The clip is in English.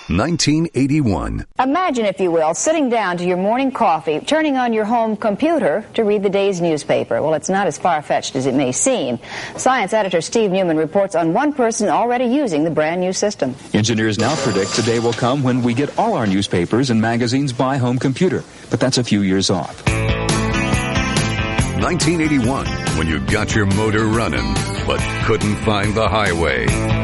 1981. Imagine, if you will, sitting down to your morning coffee, turning on your home computer to read the day's newspaper. Well, it's not as far-fetched as it may seem. Science editor Steve Newman reports on one person already using the brand new system. Engineers now predict the day will come when we get all our newspapers and magazines by home computer, but that's a few years off. 1981, when you got your motor running, but couldn't find the highway.